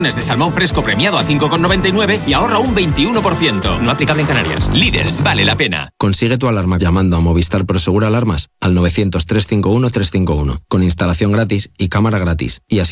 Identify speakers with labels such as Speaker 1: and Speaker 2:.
Speaker 1: de salmón fresco premiado a 5,99 y ahorra un 21%. No aplicable en Canarias. Lidl, vale la pena.
Speaker 2: Consigue tu alarma llamando a Movistar Prosegur Alarmas al 900 351 351 con instalación gratis y cámara gratis. Y así